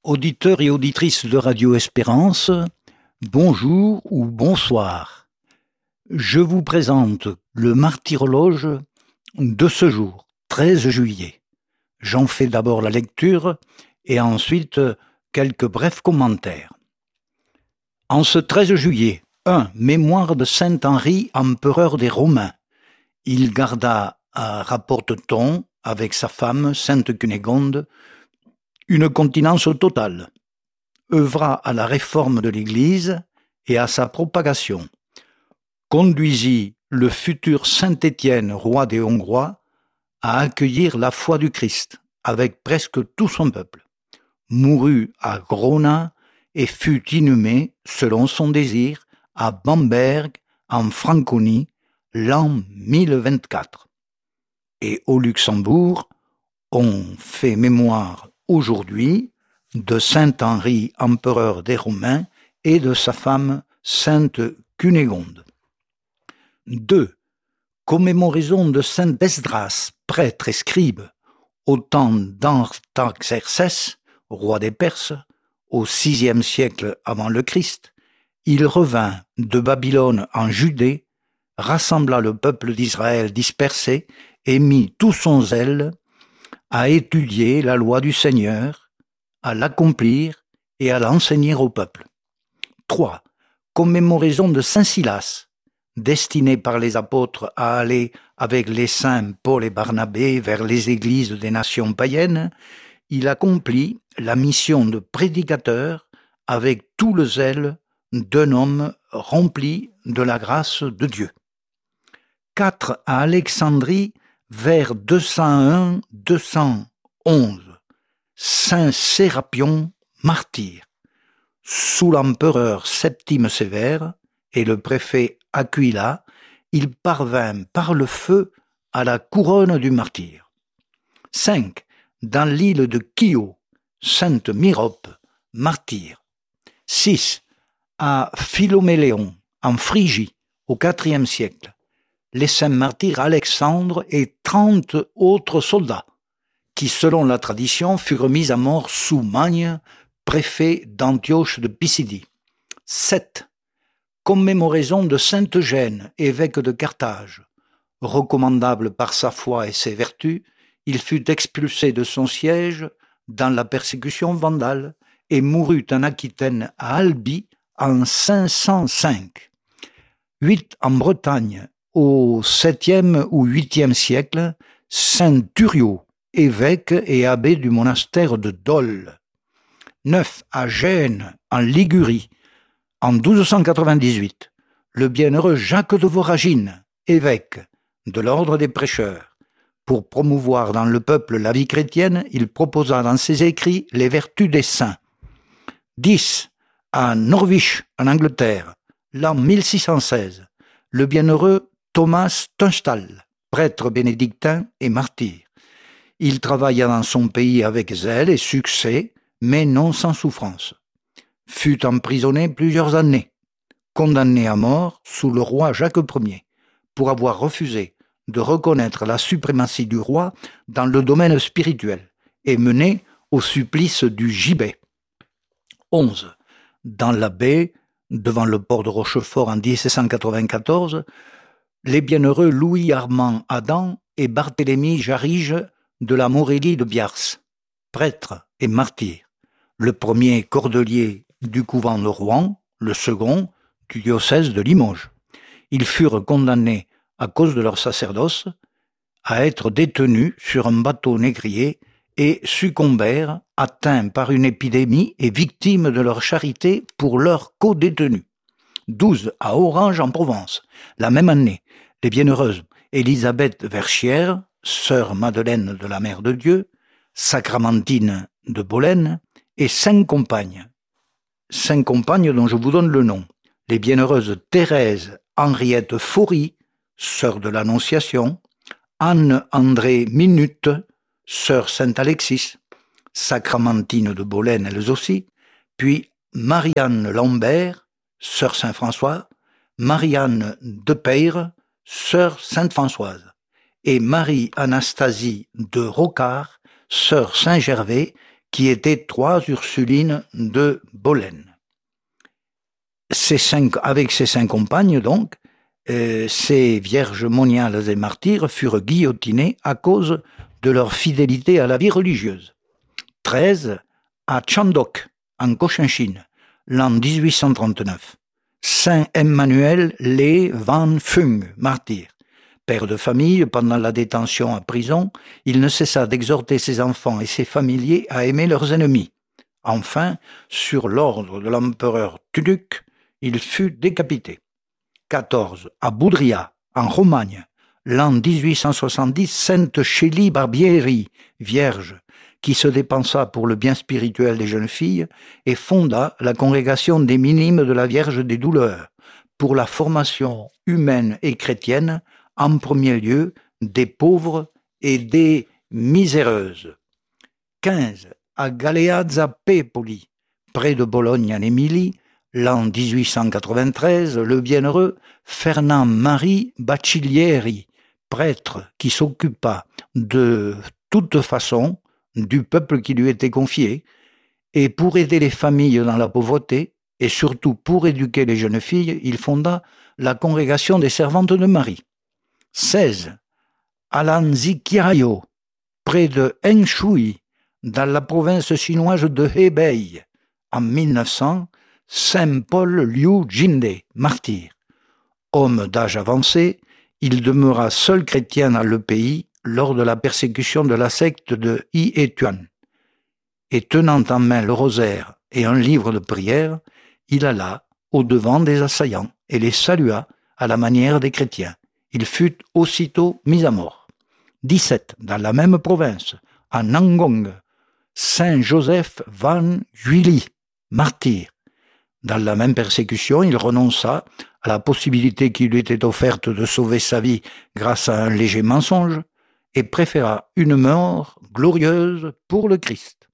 Auditeurs et auditrices de Radio Espérance, bonjour ou bonsoir. Je vous présente le martyrologe de ce jour, 13 juillet. J'en fais d'abord la lecture et ensuite quelques brefs commentaires. En ce 13 juillet, 1. Mémoire de saint Henri, empereur des Romains. Il garda, rapporte-t-on, avec sa femme, sainte Cunégonde, une continence totale, œuvra à la réforme de l'Église et à sa propagation, conduisit le futur saint Étienne, roi des Hongrois, à accueillir la foi du Christ avec presque tout son peuple, mourut à Grona et fut inhumé, selon son désir, à Bamberg, en Franconie, l'an 1024. Et au Luxembourg, on fait mémoire aujourd'hui de saint Henri, empereur des Romains, et de sa femme sainte Cunégonde. 2. Commémoraison de saint Esdras, prêtre et scribe, au temps d'Artaxerxès, roi des Perses, au VIe siècle avant le Christ. Il revint de Babylone en Judée, rassembla le peuple d'Israël dispersé et mit tout son zèle à étudier la loi du Seigneur, à l'accomplir et à l'enseigner au peuple. 3. Commémoraison de saint Silas, destiné par les apôtres à aller avec les saints Paul et Barnabé vers les églises des nations païennes. Il accomplit la mission de prédicateur avec tout le zèle d'un homme rempli de la grâce de Dieu. 4. À Alexandrie, vers 201-211, saint Sérapion, martyr. Sous l'empereur Septime Sévère et le préfet Aquila, il parvint par le feu à la couronne du martyr. 5. Dans l'île de Chio, sainte Myrope, martyr. 6. À Philoméléon, en Phrygie, au IVe siècle, les saints martyrs Alexandre et 30 autres soldats, qui, selon la tradition, furent mis à mort sous Magne, préfet d'Antioche de Pisidie. 7. Commémoraison de saint Eugène, évêque de Carthage. Recommandable par sa foi et ses vertus, il fut expulsé de son siège dans la persécution vandale et mourut en Aquitaine à Albi en 505. 8. En Bretagne, au 7e ou 8e siècle, saint Thurio, évêque et abbé du monastère de Dole. 9. À Gênes, en Ligurie, en 1298, le bienheureux Jacques de Voragine, évêque de l'ordre des prêcheurs. Pour promouvoir dans le peuple la vie chrétienne, il proposa dans ses écrits les vertus des saints. 10. À Norwich, en Angleterre, l'an 1616, le bienheureux Thomas Tunstall, prêtre bénédictin et martyr. Il travailla dans son pays avec zèle et succès, mais non sans souffrance. Fut emprisonné plusieurs années, condamné à mort sous le roi Jacques Ier, pour avoir refusé de reconnaître la suprématie du roi dans le domaine spirituel et mené au supplice du gibet. 11. Dans la baie, devant le port de Rochefort en 1794, les bienheureux Louis-Armand Adam et Barthélemy Jarige de la Morélie de Biars, prêtre et martyr. Le premier cordelier du couvent de Rouen, le second du diocèse de Limoges. Ils furent condamnés à cause de leur sacerdoce à être détenus sur un bateau négrier et succombèrent, atteints par une épidémie et victimes de leur charité pour leurs co-détenus. 12. À Orange en Provence, la même année, les bienheureuses Élisabeth Verchière, sœur Madeleine de la Mère de Dieu, Sacramentine de Bolène et 5 compagnes. 5 compagnes dont je vous donne le nom. Les bienheureuses Thérèse Henriette Faury, sœur de l'Annonciation, Anne-André Minute, sœur Saint-Alexis, Sacramentine de Bolène elles aussi, puis Marianne Lambert, sœur Saint-François, Marianne de Peyre, sœur Sainte-Françoise, et Marie-Anastasie de Rocard, sœur Saint-Gervais, qui étaient 3 Ursulines de Bolène. Avec ces 5 compagnes, donc, ces vierges moniales et martyrs furent guillotinées à cause de leur fidélité à la vie religieuse. 13 à Chandok, en Cochinchine, l'an 1839. Saint Emmanuel Le Van Phung, martyr. Père de famille, pendant la détention à prison, il ne cessa d'exhorter ses enfants et ses familiers à aimer leurs ennemis. Enfin, sur l'ordre de l'empereur Tuduc, il fut décapité. 14. À Boudria, en Romagne, l'an 1870, Sainte Chélie Barbieri, vierge, qui se dépensa pour le bien spirituel des jeunes filles et fonda la congrégation des Minimes de la Vierge des Douleurs, pour la formation humaine et chrétienne, en premier lieu des pauvres et des miséreuses. 15. À Galeazza Pepoli, près de Bologne en Émilie, l'an 1893, le bienheureux Fernand-Marie Bacciglieri, prêtre qui s'occupa de toute façon du peuple qui lui était confié, et pour aider les familles dans la pauvreté, et surtout pour éduquer les jeunes filles, il fonda la congrégation des servantes de Marie. 16. À Lanzikirayo, près de Henshui, dans la province chinoise de Hebei, en 1900, Saint Paul Liu Jinde, martyr. Homme d'âge avancé, il demeura seul chrétien dans le pays lors de la persécution de la secte de Yi-Tuan. Et tenant en main le rosaire et un livre de prière, il alla au-devant des assaillants et les salua à la manière des chrétiens. Il fut aussitôt mis à mort. 17. Dans la même province, à Nangong, Saint Joseph Van Juili, martyr. Dans la même persécution, il renonça à la possibilité qui lui était offerte de sauver sa vie grâce à un léger mensonge et préféra une mort glorieuse pour le Christ.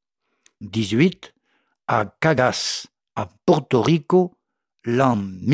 18. À Cagas, à Porto Rico, l'an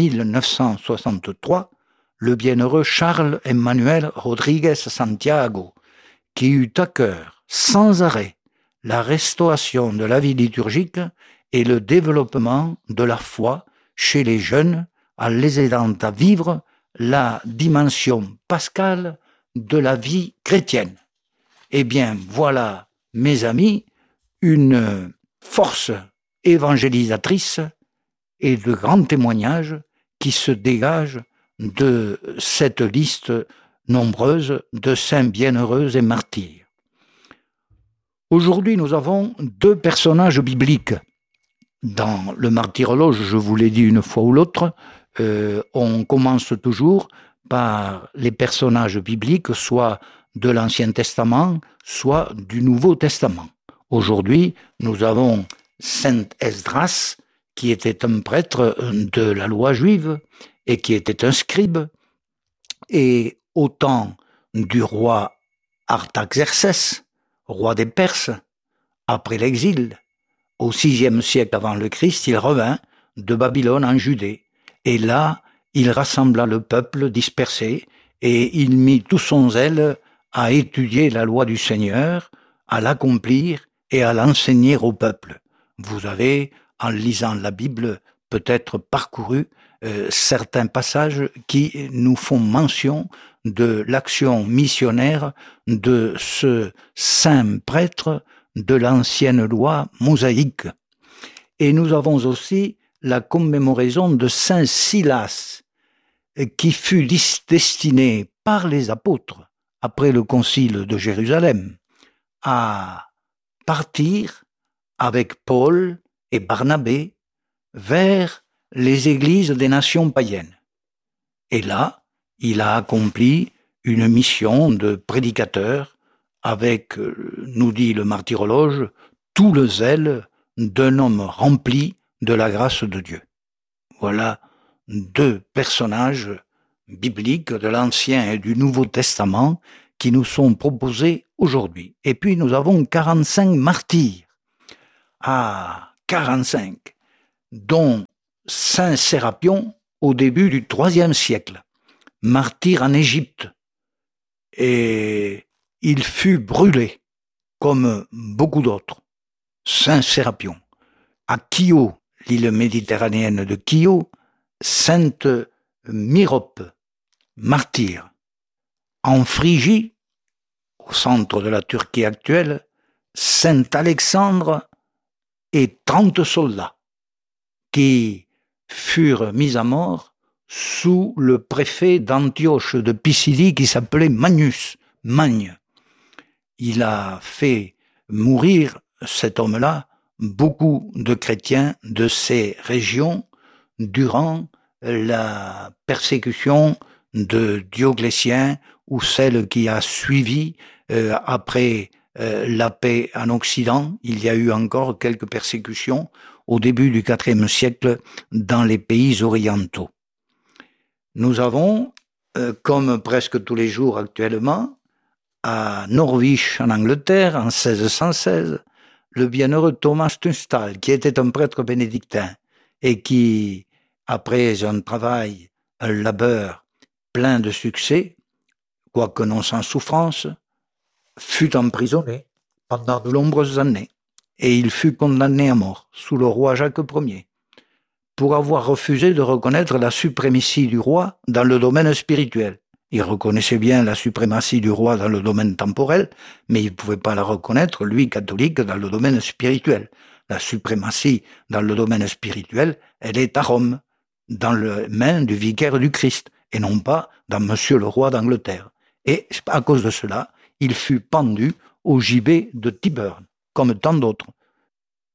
1963, le bienheureux Charles Emmanuel Rodriguez Santiago, qui eut à cœur, sans arrêt, la restauration de la vie liturgique et le développement de la foi chez les jeunes en les aidant à vivre la dimension pascale de la vie chrétienne. Eh bien, voilà, mes amis, une force évangélisatrice et de grands témoignages qui se dégagent de cette liste nombreuse de saints bienheureux et martyrs. Aujourd'hui, nous avons 2 personnages bibliques. Dans le martyrologe, je vous l'ai dit une fois ou l'autre, on commence toujours par les personnages bibliques, soit de l'Ancien Testament, soit du Nouveau Testament. Aujourd'hui, nous avons Saint Esdras, qui était un prêtre de la loi juive et qui était un scribe, et au temps du roi Artaxerxès, roi des Perses, après l'exil, au VIe siècle avant le Christ, il revint de Babylone en Judée. Et là, il rassembla le peuple dispersé et il mit tout son zèle à étudier la loi du Seigneur, à l'accomplir et à l'enseigner au peuple. Vous avez, en lisant la Bible, peut-être parcouru certains passages qui nous font mention de l'action missionnaire de ce saint prêtre de l'ancienne loi mosaïque. Et nous avons aussi la commémoration de Saint Silas, qui fut destiné par les apôtres, après le concile de Jérusalem, à partir avec Paul et Barnabé vers les églises des nations païennes. Et là, il a accompli une mission de prédicateur avec, nous dit le martyrologe, tout le zèle d'un homme rempli de la grâce de Dieu. Voilà 2 personnages bibliques de l'Ancien et du Nouveau Testament qui nous sont proposés aujourd'hui. Et puis nous avons 45 martyrs. 45, dont Saint Sérapion au début du IIIe siècle, martyr en Égypte. Et il fut brûlé, comme beaucoup d'autres. Saint Sérapion. À Chio, l'île méditerranéenne de Chio, Sainte Myrope, martyr. En Phrygie, au centre de la Turquie actuelle, Saint Alexandre et 30 soldats qui furent mis à mort sous le préfet d'Antioche de Pisidie qui s'appelait Magne. Il a fait mourir, cet homme-là, beaucoup de chrétiens de ces régions durant la persécution de Dioclétien ou celle qui a suivi après la paix en Occident. Il y a eu encore quelques persécutions au début du IVe siècle dans les pays orientaux. Nous avons, comme presque tous les jours actuellement, à Norwich, en Angleterre, en 1616, le bienheureux Thomas Tunstall, qui était un prêtre bénédictin et qui, après un travail, un labeur plein de succès, quoique non sans souffrance, fut emprisonné pendant de nombreuses années et il fut condamné à mort sous le roi Jacques Ier pour avoir refusé de reconnaître la suprématie du roi dans le domaine spirituel. Il reconnaissait bien la suprématie du roi dans le domaine temporel, mais il ne pouvait pas la reconnaître, lui, catholique, dans le domaine spirituel. La suprématie dans le domaine spirituel, elle est à Rome, dans les mains du vicaire du Christ, et non pas dans Monsieur le roi d'Angleterre. Et à cause de cela, il fut pendu au gibet de Tyburn, comme tant d'autres.